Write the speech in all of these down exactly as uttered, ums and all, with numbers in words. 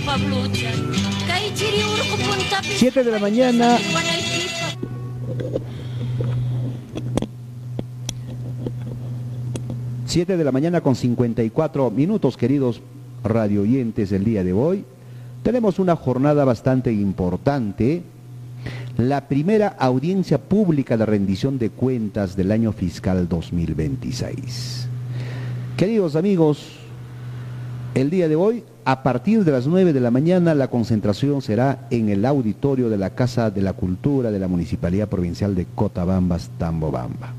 Siete de la mañana. Siete de la mañana con cincuenta y cuatro minutos, queridos radio oyentes. El día de hoy tenemos una jornada bastante importante, la primera audiencia pública de rendición de cuentas del año fiscal dos mil veintiséis. Queridos amigos, el día de hoy, a partir de las nueve de la mañana, la concentración será en el auditorio de la Casa de la Cultura de la Municipalidad Provincial de Cotabambas, Tambobamba.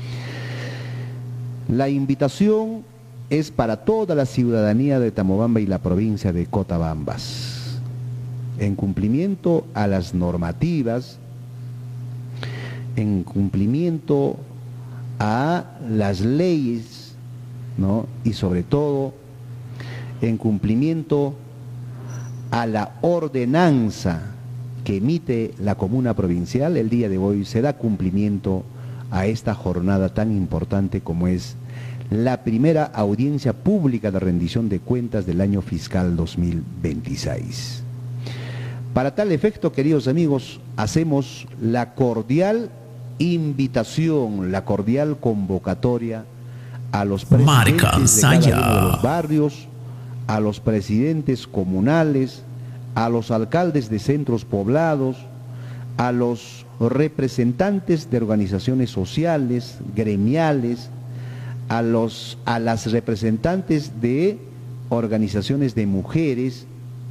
La invitación es para toda la ciudadanía de Tambobamba y la provincia de Cotabambas, en cumplimiento a las normativas, en cumplimiento a las leyes, ¿no? Y sobre todo en cumplimiento a la ordenanza que emite la comuna provincial. El día de hoy se da cumplimiento a esta jornada tan importante como es la primera audiencia pública de rendición de cuentas del año fiscal dos mil veintiséis. Para tal efecto, queridos amigos, hacemos la cordial invitación, la cordial convocatoria a los presidentes de cada uno de los barrios, a los presidentes comunales, a los alcaldes de centros poblados, a los representantes de organizaciones sociales, gremiales, a, los, a las representantes de organizaciones de mujeres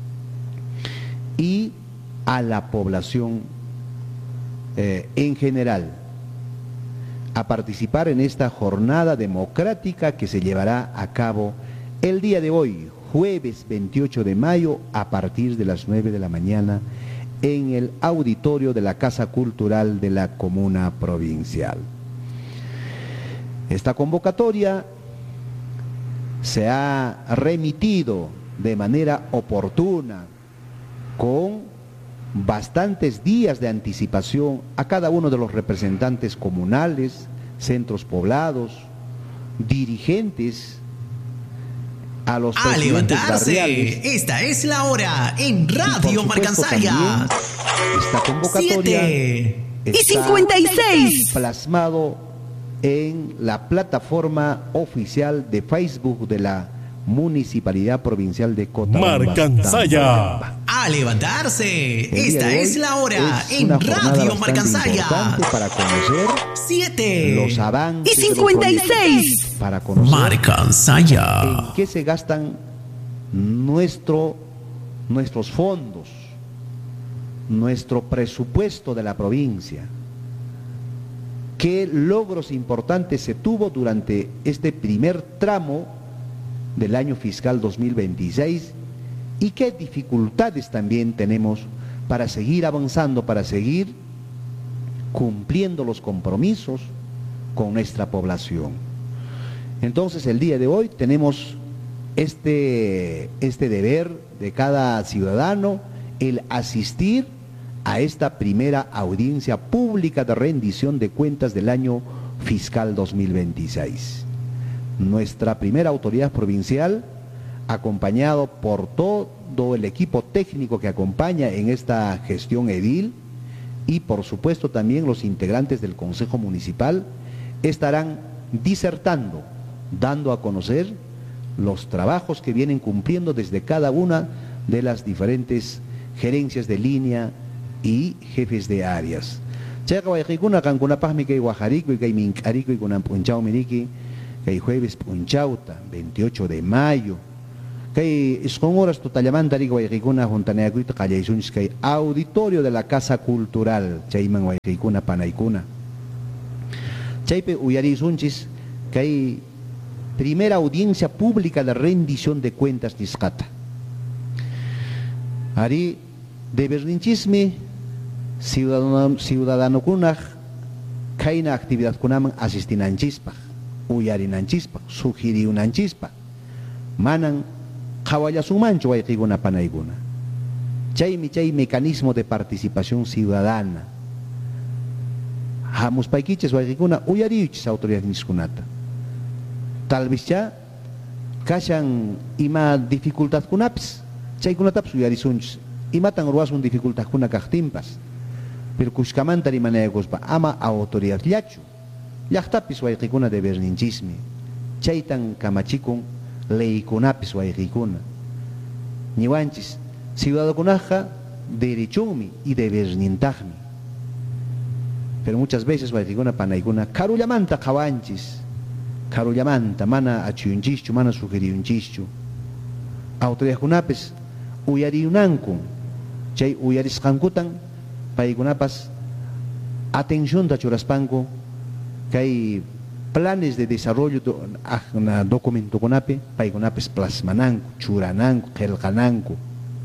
y a la población eh, en general, a participar en esta jornada democrática que se llevará a cabo el día de hoy, jueves veintiocho de mayo, a partir de las nueve de la mañana, en el auditorio de la Casa Cultural de la Comuna Provincial. Esta convocatoria se ha remitido de manera oportuna, con bastantes días de anticipación a cada uno de los representantes comunales, centros poblados, dirigentes, a los a levantarse, barriales. Esta es la hora en Radio Marcansaya. Esta convocatoria siete y cincuenta y seis plasmado en la plataforma oficial de Facebook de la Municipalidad Provincial de Cotabambas. Marcansaya. A levantarse, esta es la hora es en Radio Marcansaya. Para conocer siete los avances y cincuenta y seis. Para conocer Marcansaya. en qué se gastan nuestro, nuestros fondos, nuestro presupuesto de la provincia, qué logros importantes se tuvo durante este primer tramo del año fiscal dos mil veintiséis y qué dificultades también tenemos para seguir avanzando, para seguir cumpliendo los compromisos con nuestra población. Entonces, el día de hoy tenemos este, este deber de cada ciudadano, el asistir a esta primera audiencia pública de rendición de cuentas del año fiscal dos mil veintiséis. Nuestra primera autoridad provincial, acompañado por todo el equipo técnico que acompaña en esta gestión edil y por supuesto también los integrantes del Consejo Municipal, estarán disertando, dando a conocer los trabajos que vienen cumpliendo desde cada una de las diferentes gerencias de línea y jefes de áreas. Kay jueves punchauta, veintiocho de mayo. Kay son horas totalamanta rico waykikuna juntaneakuita qallaysunchis kay auditorio de la Casa Cultural chayman waykikuna panaykuna. Chaype uyarisunchis kay primera audiencia pública de rendición de cuentas nisqata. Ari deberninchismi ciudadano ciudadanokunaj kayna actividad kunaman asistinanchispaj, uyarinanchispaj, sugiriunanchispaj, manan qhawallasumanchu waykikuna panaykuna. Chaymi chay mecanismo de participación ciudadana hamuspaykichis waykikuna uyariyuchis autoridad niskunata. Tal vez ya kashan ima dificultad kunapis chaykunatapas uyarisunchis imatan ruwasun dificultadkuna kaqtinpas, pero kushkamanta rimanaykuspa ama autoridadllachu llaqtapis wayqikuna deberninchismi, chaytan kamachikun leykunapis wayqikuna ñiwanchis ciudadanokunaqa derechunmi y debernintaqmi, pero muchas veces wayqikuna panaykuna karullamanta qawanchis, karullamanta mana achuyunchischu, mana sugeriyunchischu, autoridadkunapis uyariyunanku, chay uyarisqankutan paykunapas atencionta churaspanku kay planes de desarrollo do, ah, documentokunapi paykunapis plasmananku, churananku, qillqananku.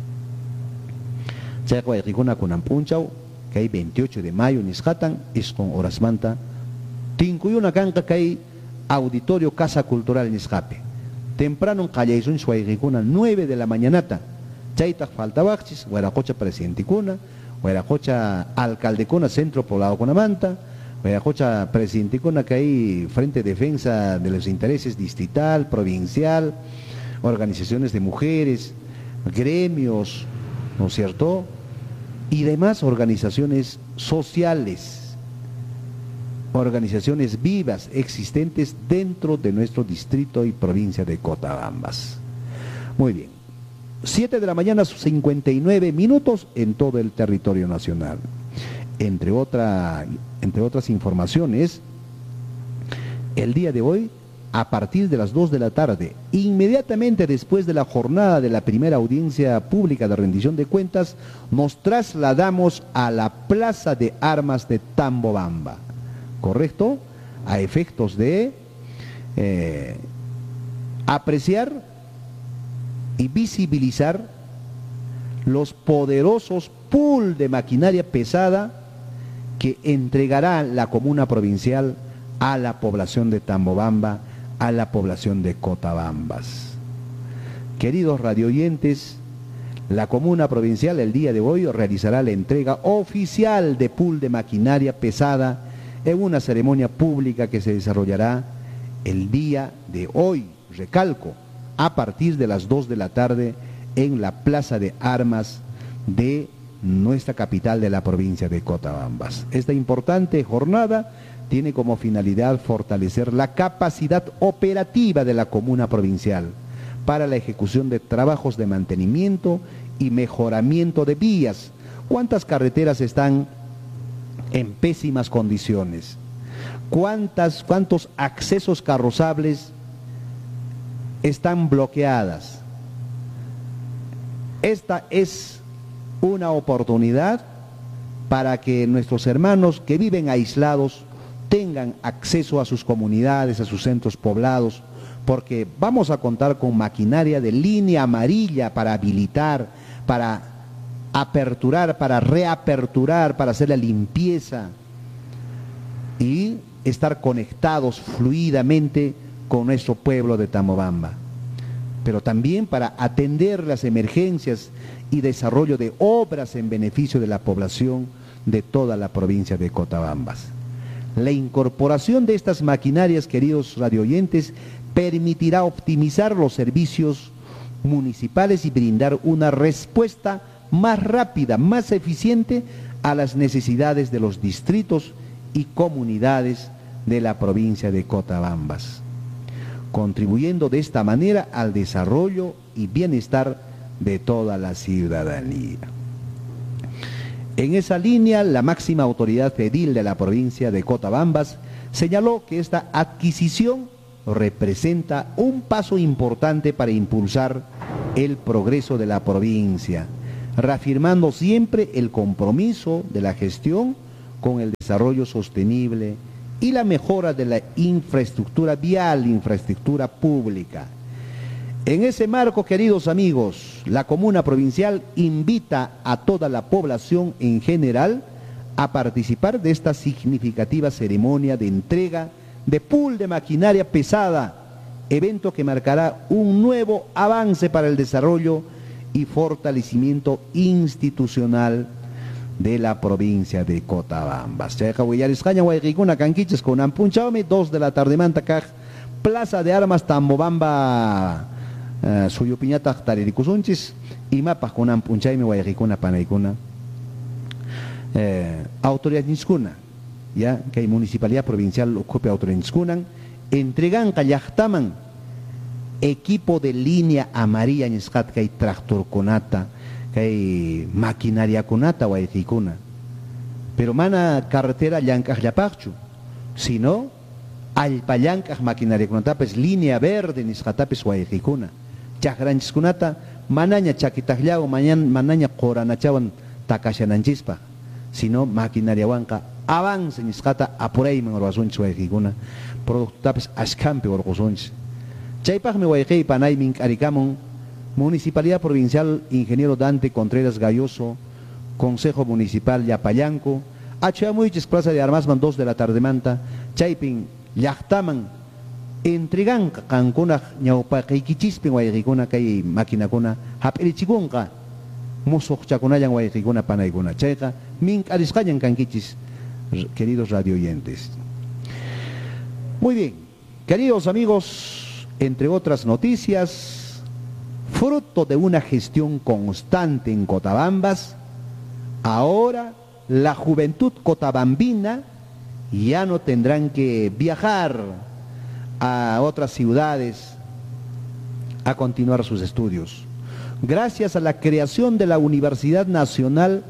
Chay wayqikuna kunan punchaw kay veintiocho de mayo nisqatan isqun horasmanta tinkuyuna kanqa kay auditorio Casa Cultural nisqapi. Temprano qallaysunchis wayqikuna nueve de la mañanata, chaytaq faltawaqchis wayraqucha presidentikuna, wayraqucha alcaldekuna centro pobladokunamanta, wayraqucha presidentikuna kay Frente de Defensa de los Intereses distrital, provincial, organizaciones de mujeres, gremios, ¿no es cierto?, y demás organizaciones sociales, organizaciones vivas existentes dentro de nuestro distrito y provincia de Cotabambas. Muy bien, siete de la mañana, cincuenta y nueve minutos en todo el territorio nacional. Entre, otra, entre otras informaciones, el día de hoy, a partir de las dos de la tarde, inmediatamente después de la jornada de la primera audiencia pública de rendición de cuentas, nos trasladamos a la Plaza de Armas de Tambobamba, ¿correcto? A efectos de eh, apreciar y visibilizar los poderosos pool de maquinaria pesada que entregará la comuna provincial a la población de Tambobamba, a la población de Cotabambas. Queridos radioyentes, la comuna provincial el día de hoy realizará la entrega oficial de pool de maquinaria pesada en una ceremonia pública que se desarrollará el día de hoy, recalco, a partir de las dos de la tarde en la Plaza de Armas de nuestra capital de la provincia de Cotabambas. Esta importante jornada tiene como finalidad fortalecer la capacidad operativa de la comuna provincial para la ejecución de trabajos de mantenimiento y mejoramiento de vías. ¿Cuántas carreteras están en pésimas condiciones? ¿Cuántas, cuántos accesos carrozables están bloqueadas? Esta es una oportunidad para que nuestros hermanos que viven aislados tengan acceso a sus comunidades, a sus centros poblados, porque vamos a contar con maquinaria de línea amarilla para habilitar, para aperturar, para reaperturar, para hacer la limpieza y estar conectados fluidamente con nuestro pueblo de Tambobamba, pero también para atender las emergencias y desarrollo de obras en beneficio de la población de toda la provincia de Cotabambas. La incorporación de estas maquinarias, queridos radioyentes, permitirá optimizar los servicios municipales y brindar una respuesta más rápida, más eficiente a las necesidades de los distritos y comunidades de la provincia de Cotabambas, contribuyendo de esta manera al desarrollo y bienestar de toda la ciudadanía. En esa línea, la máxima autoridad edil de la provincia de Cotabambas señaló que esta adquisición representa un paso importante para impulsar el progreso de la provincia, reafirmando siempre el compromiso de la gestión con el desarrollo sostenible y la mejora de la infraestructura vial, infraestructura pública. En ese marco, queridos amigos, la comuna provincial invita a toda la población en general a participar de esta significativa ceremonia de entrega de pool de maquinaria pesada, evento que marcará un nuevo avance para el desarrollo y fortalecimiento institucional de la provincia de Cotabambas. Dos de la tarde, Mantacaj, Plaza de Armas Tambobamba, uh, suyo piñata tariricusunchis imapas kunan punchaymi wayrikuna panaykuna eh, autoridad niskuna ya que hay municipalidad provincial ocupe autoridad niskunan entregan llaqtaman equipo de línea amarilla nisqat kay tractor kunata kay maquinaria kunata wayrikuna pero mana carretera llank'aqllapaqchu sino allpallank'aq maquinaria kunatapis línea verde nisqatapis wayrikuna chaqranchiskunata manaña chakitaqllaw manaña qoranachawan takashananchispaq sino maquinariawanqa avance nisqata apurayman ruwasunchis wayrikuna productutapis ashkampi urqusunchis chaypaqmi wayqiy panaymi k'arikamun Municipalidad Provincial Ingeniero Dante Contreras Galloso Consejo Municipal Yapallanco achayamuychis Plaza de Armasman dos de la tardemanta chaypin llaqtaman entregan qankuna ñawpaqiykichispin wayrikuna kay maquinakuna hap'irichikunqa musuqchakunayan wayrikuna panaykuna chayqa min k'arisqañan kankichis queridos radio oyentes. Muy bien, queridos amigos, entre otras noticias, fruto de una gestión constante en Cotabambas, ahora la juventud cotabambina ya no tendrán que viajar a otras ciudades a continuar sus estudios. Gracias a la creación de la Universidad Nacional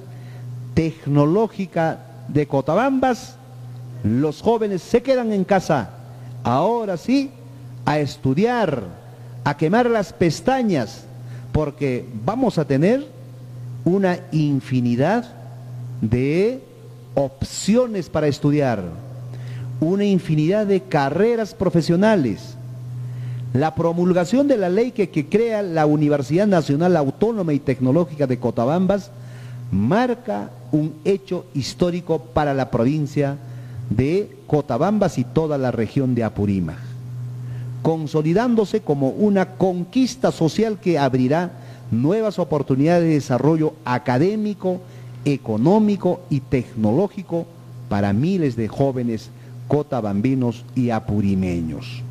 Tecnológica de Cotabambas, los jóvenes se quedan en casa, ahora sí, a estudiar, a quemar las pestañas, porque vamos a tener una infinidad de opciones para estudiar, una infinidad de carreras profesionales. La promulgación de la ley que, que crea la Universidad Nacional Autónoma y Tecnológica de Cotabambas marca un hecho histórico para la provincia de Cotabambas y toda la región de Apurímac, consolidándose como una conquista social que abrirá nuevas oportunidades de desarrollo académico, económico y tecnológico para miles de jóvenes cotabambinos y apurimeños.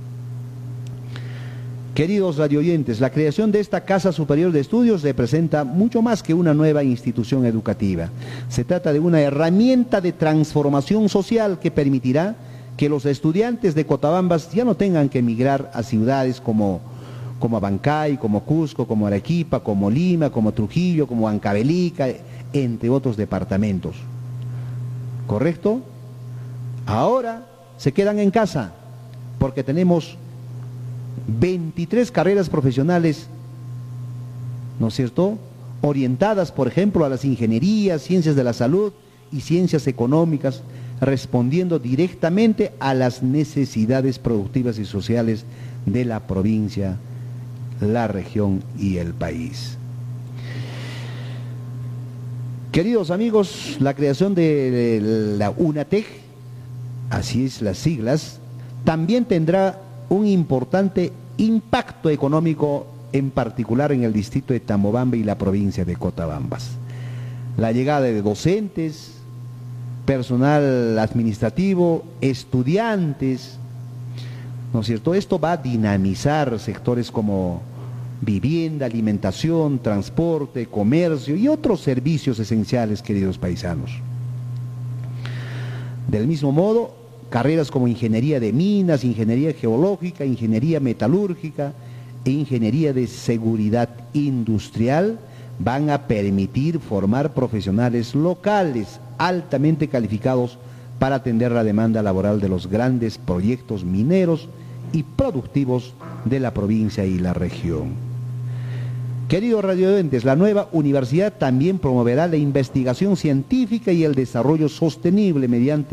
Queridos radioyentes, la creación de esta Casa Superior de Estudios representa mucho más que una nueva institución educativa. Se trata de una herramienta de transformación social que permitirá que los estudiantes de Cotabambas ya no tengan que emigrar a ciudades como, como Abancay, como Cusco, como Arequipa, como Lima, como Trujillo, como Huancavelica, entre otros departamentos. ¿Correcto? Ahora se quedan en casa porque tenemos veintitrés carreras profesionales, ¿no es cierto?, orientadas, por ejemplo, a las ingenierías, ciencias de la salud y ciencias económicas, respondiendo directamente a las necesidades productivas y sociales de la provincia, la región y el país. Queridos amigos, la creación de la UNATEC, así es las siglas, también tendrá un importante impacto económico, en particular en el distrito de Tamobamba y la provincia de Cotabambas. La llegada de docentes, personal administrativo, estudiantes, ¿no es cierto? Esto va a dinamizar sectores como vivienda, alimentación, transporte, comercio y otros servicios esenciales, queridos paisanos. Del mismo modo, carreras como ingeniería de minas, ingeniería geológica, ingeniería metalúrgica e ingeniería de seguridad industrial van a permitir formar profesionales locales altamente calificados para atender la demanda laboral de los grandes proyectos mineros y productivos de la provincia y la región. Queridos radioyentes, la nueva universidad también promoverá la investigación científica y el desarrollo sostenible mediante